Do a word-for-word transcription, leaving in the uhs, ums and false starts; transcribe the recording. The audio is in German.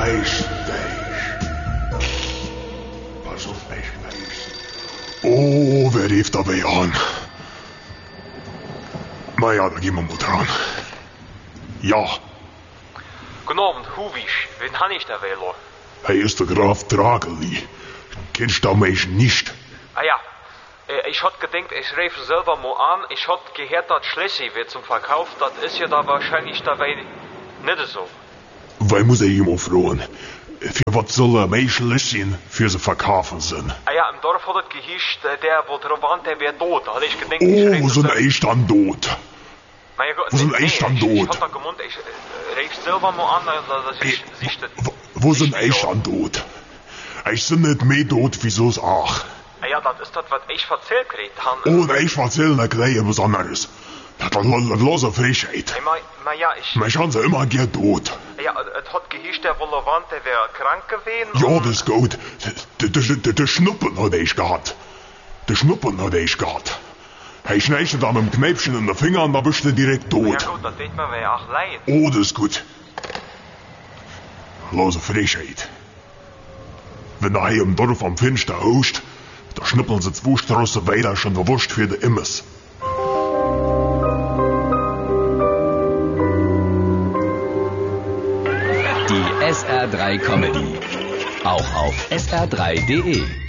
Majesteit. Pas op, Majesteit. Oh, wer heeft dat bij aan? Maar ja, da gehen wir mal dran. Ja. Guten Abend, Huwisch. Wen han ich da wähler? Hij is de Graf Drageli. Kennst du mich nicht? Ah ja, äh, ich hab gedacht, ich rief selber mal an. Ich hab gehört, dass Schlessi wird zum Verkauf. Das ist ja da wahrscheinlich dabei nicht so. Wij moeten hem afvragen. Für was soll er mij Schlesschen für sie verkaufen sein? Ah ja, im Dorf hat es gehischt, der, wo drauf war, der wäre tot. Da hab ich gedacht, Oh, ich rief wo sind selber- echt dann tot? Mein Gott, wo sind nee, echt dann ich, ich tot? hab da gemeint, ich äh, rief selber mal an, dass ich sich das... Wo, wo sind echt dann tot? Ich sind nicht mehr tot wie so's auch. Ah ja, das ist das, was ich erzählt gekriegt habe. Oh, ich erzähle eine kleine was anderes. Das ist lose Frechheit. Hey, ma, ma ja, ich... Mich haben sie immer gern tot. Ja, es hat gehischt, der Vollevant, der wäre krank gewesen. Ja, und- das ist gut. Der, der, der, der Schnuppen hat ich gehabt. Der Schnuppen hat ich gehabt. Hij schneide da mit dem Knäpfchen in den Finger und da bist du direkt Ja tot. gut, das tut mir ja auch leid. Oh, das ist gut. Lose Frechheit. Wenn er hier im Dorf am Finster haust, da schnippeln sie zwei Straßen weiter schon der Wurst für den Immes. Die S R drei Comedy. Auch auf S R drei Punkt de.